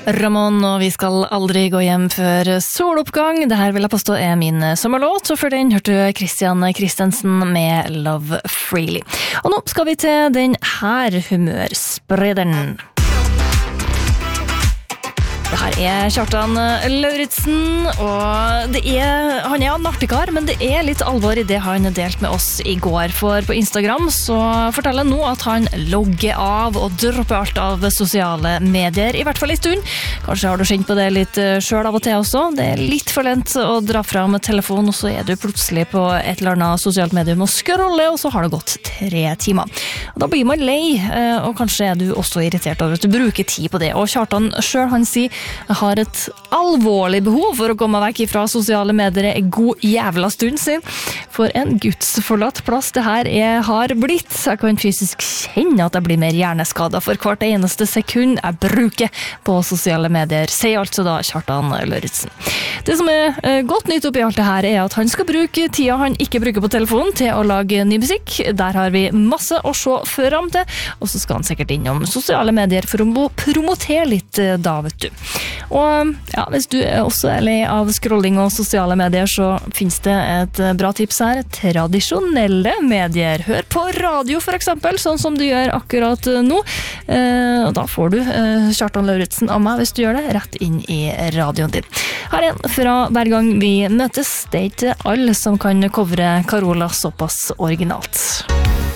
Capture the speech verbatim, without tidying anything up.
Ramon, og vi skal aldri gå hjem før soloppgang. Det her vil jeg påstå er min sommerlåt, og for den hørte du Christian Christensen med Love Freely. Og nå skal vi til den her humørsprederen. Det her er Kjartan Lauritsen, og det er, han er en artigkar, men det er litt alvor i det han delt med oss i går. For på Instagram så forteller han nå at han logger av og dropper alt av sosiale medier, i hvert fall en stund. Kanskje har du kjent på det litt selv av og til også. Det er litt for lent å dra fram telefon, og så er du plutselig på et eller annet sosialt medium og scroller, og så har det gått tre timer. Og da blir man lei, og kanskje er du også irritert over at du bruker tid på det. Og Kjartan selv, han sier jeg har et alvorlig behov for å komme vekk fra sosiale medier en god jævla stund sin. For en gudsforlatt plass det her jeg har blitt. Jeg kan fysisk kjenne at jeg blir mer hjerneskadet for hvert eneste sekund jeg bruker på sosiale medier, sier altså da Kjartan Lauritsen. Det som er godt nytt oppi alt det her er at han skal bruke tida han ikke bruker på telefonen til å lage ny musikk. Der har vi masse å se frem til, og så skal han sikkert innom sosiale medier for å promotere litt da, vet du. Og ja, hvis du også er lei av scrolling og sosiale medier, så finnes det et bra tips her. Tradisjonelle medier. Hør på radio for eksempel, sånn som du gjør akkurat nå. Eh, og da får du eh, Kjartan Lauritsen av meg hvis du gjør det, rett inn i radioen din. Her er en fra hver gang vi møtes. Det er ikke alle som kan covre Carola såpass originalt.